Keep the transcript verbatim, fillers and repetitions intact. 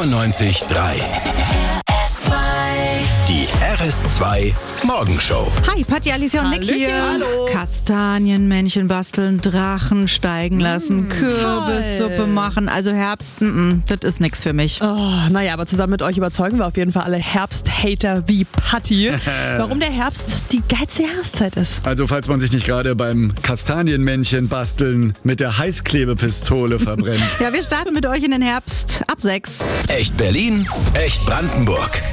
fünfundneunzig Komma drei. Die R S zwei Morgenshow. Hi, Patti, Alicia und Nick hier. Hallo. Kastanienmännchen basteln, Drachen steigen lassen, Kürbissuppe toll. machen. Also Herbst, mm, das ist nichts für mich. Oh, naja, aber zusammen mit euch überzeugen wir auf jeden Fall alle Herbsthater wie Patti. Warum der Herbst die geilste Jahreszeit ist. Also falls man sich nicht gerade beim Kastanienmännchen basteln mit der Heißklebepistole verbrennt. Ja, wir starten mit euch in den Herbst ab sechs. Echt Berlin, echt Brandenburg.